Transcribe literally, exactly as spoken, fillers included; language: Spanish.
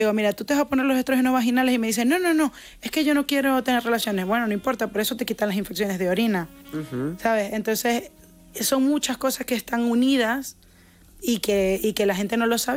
Digo, mira, tú te vas a poner los estrógenos vaginales y me dicen, no, no, no, es que yo no quiero tener relaciones. Bueno, no importa, por eso te quitan las infecciones de orina, uh-huh. ¿sabes? Entonces, son muchas cosas que están unidas y que, y que la gente no lo sabe.